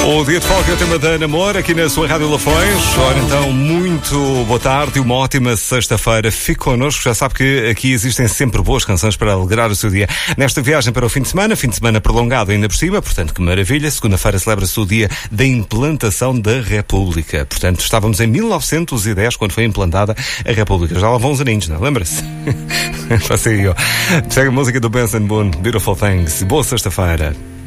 O Dia de Folga é o tema da Namor aqui na sua Rádio Lafões. Ora então, muito boa tarde e uma ótima sexta-feira. Fique connosco, já sabe que aqui existem sempre boas canções para alegrar o seu dia. Nesta viagem para o fim de semana prolongado ainda por cima, portanto que maravilha. Segunda-feira celebra-se o dia da implantação da República. Portanto, estávamos em 1910 quando foi implantada a República. Já lá vão uns aninhos, não? Lembra-se? Passei eu. Chega a música do Benson Boone, Beautiful Things. Boa sexta-feira.